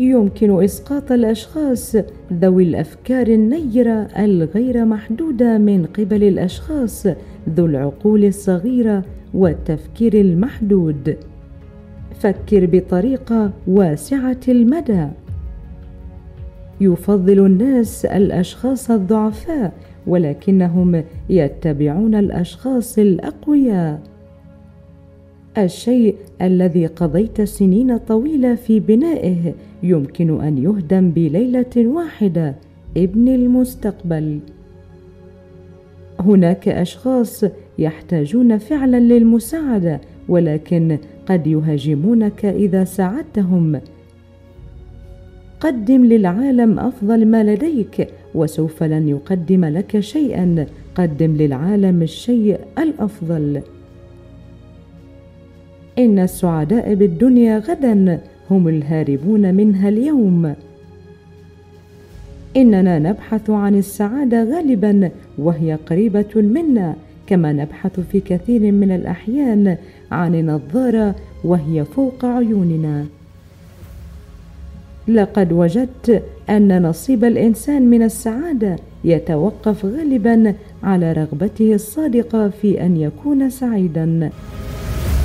يمكن إسقاط الأشخاص ذوي الأفكار النيرة الغير محدودة من قبل الأشخاص ذو العقول الصغيرة والتفكير المحدود. فكر بطريقة واسعة المدى. يفضل الناس الأشخاص الضعفاء، ولكنهم يتبعون الأشخاص الأقوياء. الشيء الذي قضيت سنين طويلة في بنائه يمكن أن يهدم بليلة واحدة. ابن المستقبل. هناك أشخاص يحتاجون فعلا للمساعدة، ولكن قد يهاجمونك إذا ساعدتهم. قدم للعالم أفضل ما لديك، وسوف لن يقدم لك شيئا. قدم للعالم الشيء الأفضل. إن السعداء بالدنيا غدا هم الهاربون منها اليوم. إننا نبحث عن السعادة غالبا وهي قريبة منا، كما نبحث في كثير من الأحيان عن النظارة وهي فوق عيوننا. لقد وجدت أن نصيب الإنسان من السعادة يتوقف غالبا على رغبته الصادقة في أن يكون سعيدا.